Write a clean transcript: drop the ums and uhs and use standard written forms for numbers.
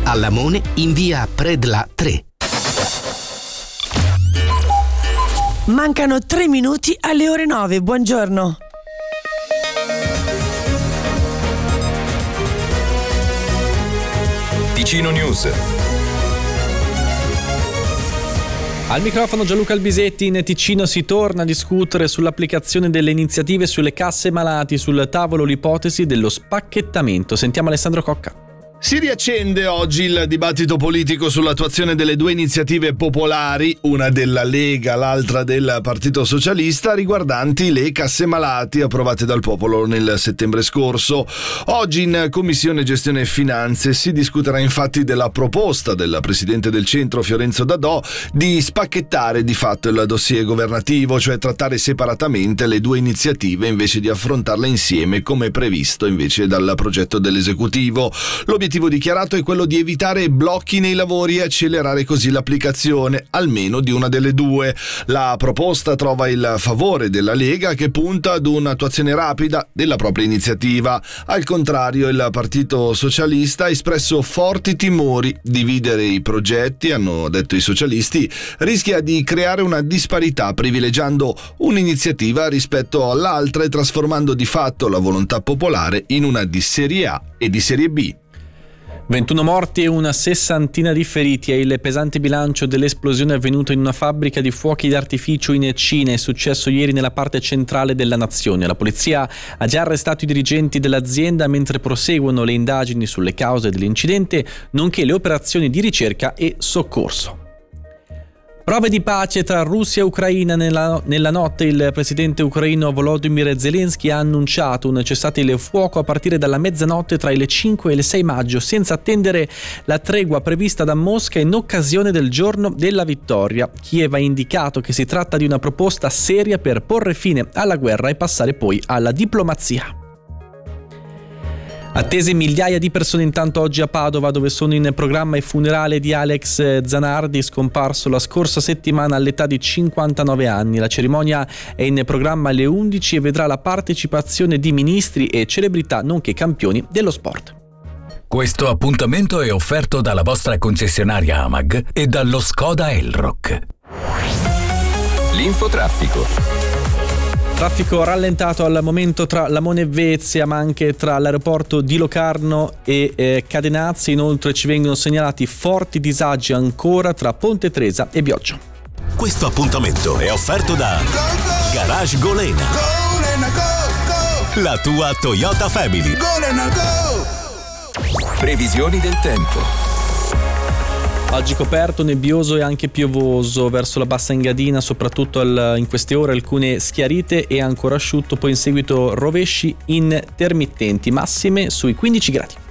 A Lamone in via Predla 3. Mancano 3 minuti alle ore 9. Buongiorno. Ticino News. Al microfono Gianluca Albisetti. In Ticino si torna a discutere sull'applicazione delle iniziative sulle casse malati, sul tavolo l'ipotesi dello spacchettamento. Sentiamo Alessandro Cocca. Si riaccende oggi il dibattito politico sull'attuazione delle 2 iniziative popolari, una della Lega, l'altra del Partito Socialista, riguardanti le casse malati approvate dal popolo nel settembre scorso. Oggi in Commissione Gestione e Finanze si discuterà infatti della proposta del Presidente del Centro Fiorenzo Dadò di spacchettare di fatto il dossier governativo, cioè trattare separatamente le 2 iniziative invece di affrontarle insieme come previsto invece dal progetto dell'esecutivo. L'obiettivo dichiarato è quello di evitare blocchi nei lavori e accelerare così l'applicazione almeno di una delle 2. La proposta trova il favore della Lega, che punta ad un'attuazione rapida della propria iniziativa. Al contrario, il Partito Socialista ha espresso forti timori. Dividere i progetti, hanno detto i socialisti, rischia di creare una disparità, privilegiando un'iniziativa rispetto all'altra e trasformando di fatto la volontà popolare in una di serie A e di serie B. 21 morti e una 60ina di feriti è il pesante bilancio dell'esplosione avvenuta in una fabbrica di fuochi d'artificio in Cina. È successo ieri nella parte centrale della nazione. La polizia ha già arrestato i dirigenti dell'azienda mentre proseguono le indagini sulle cause dell'incidente, nonché le operazioni di ricerca e soccorso. Prove di pace tra Russia e Ucraina. Nella notte il presidente ucraino Volodymyr Zelensky ha annunciato un cessate il fuoco a partire dalla mezzanotte tra il 5 e il 6 maggio, senza attendere la tregua prevista da Mosca in occasione del giorno della vittoria. Kiev ha indicato che si tratta di una proposta seria per porre fine alla guerra e passare poi alla diplomazia. Attese migliaia di persone intanto oggi a Padova, dove sono in programma il funerale di Alex Zanardi, scomparso la scorsa settimana all'età di 59 anni. La cerimonia è in programma alle 11 e vedrà la partecipazione di ministri e celebrità, nonché campioni dello sport. Questo appuntamento è offerto dalla vostra concessionaria AMAG e dallo Skoda Elrock. L'infotraffico. Traffico rallentato al momento tra Lamone e Vezia, ma anche tra l'aeroporto di Locarno e Cadenazzi. Inoltre ci vengono segnalati forti disagi ancora tra Ponte Tresa e Bioggio. Questo appuntamento è offerto da Garage Golena, la tua Toyota Family. Previsioni del tempo. Oggi coperto, nebbioso e anche piovoso verso la bassa Engadina, soprattutto in queste ore alcune schiarite e ancora asciutto, poi in seguito rovesci intermittenti, massime sui 15 gradi.